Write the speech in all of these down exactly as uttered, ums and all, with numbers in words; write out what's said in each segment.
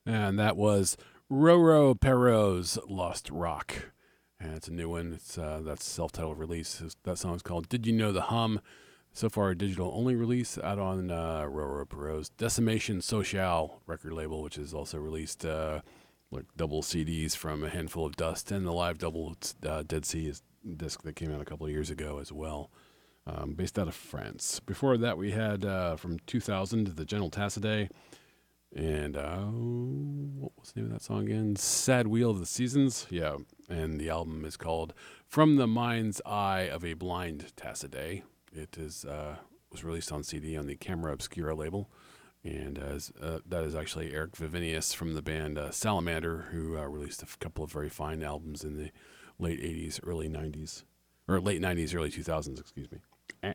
And that was Roro Perot's Lost Rock. And it's a new one. It's uh, that's self-titled release. That song is called Did You Know the Hum? So far, a digital-only release out on uh, Roro Perot's Decimation Sociale record label, which has also released uh, like double C Ds from A Handful of Dust and the live double uh, Dead Sea disc that came out a couple of years ago as well, um, based out of France. Before that, we had uh, from two thousand, The Gentle Tacidae. And uh, what was the name of that song again? Sad Wheel of the Seasons. Yeah. And the album is called From the Mind's Eye of a Blind Tacidae. It is uh, was released on C D on the Camera Obscura label. And as, uh, that is actually Eric Vivinius from the band uh, Salamander, who uh, released a f- couple of very fine albums in the late eighties, early nineties. Or late nineties, early two thousands, excuse me. Eh.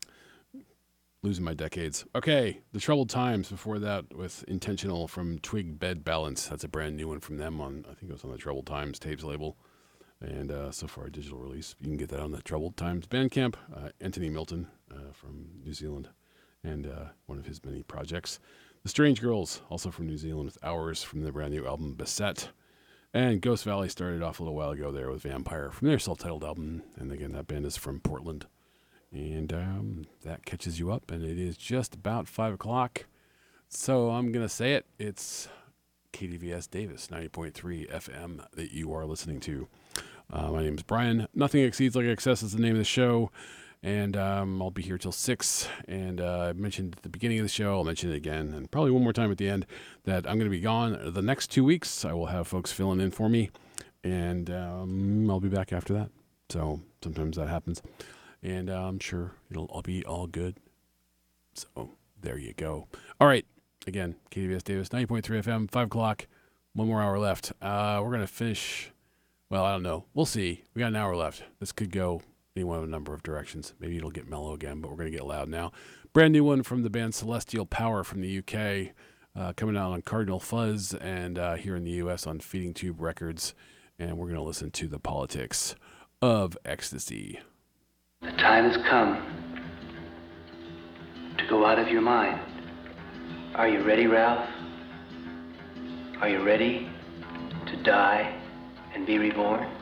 Losing my decades. Okay, The Troubled Times before that with Intentional from Twig Bed Balance. That's a brand new one from them on, I think it was on the Troubled Times tapes label. And uh, so far a digital release. You can get that on the Troubled Times Bandcamp. Uh, Anthony Milton uh, from New Zealand and uh, one of his many projects. The Strange Girls, also from New Zealand with Hours from their brand new album Beset. And Ghost Valley started off a little while ago there with Vampire from their self-titled album. And again, that band is from Portland. And um, that catches you up, and it is just about five o'clock. So I'm going to say it. It's K D V S Davis, ninety point three F M that you are listening to. Uh, my name is Brian. Nothing Exceeds Like Excess is the name of the show. And um, I'll be here till six. And uh, I mentioned at the beginning of the show, I'll mention it again, and probably one more time at the end, that I'm going to be gone the next two weeks. I will have folks filling in for me. And um, I'll be back after that. So sometimes that happens. And uh, I'm sure it'll all be all good. So there you go. All right. Again, K D V S Davis, ninety point three F M, five o'clock. One more hour left. Uh, we're going to finish. Well, I don't know. We'll see. We got an hour left. This could go any one of a number of directions. Maybe it'll get mellow again, but we're going to get loud now. Brand new one from the band Celestial Power from the U K, uh, coming out on Cardinal Fuzz and uh, here in the U S on Feeding Tube Records. And we're going to listen to The Politics of Ecstasy. The time has come to go out of your mind. Are you ready, Ralph? Are you ready to die and be reborn?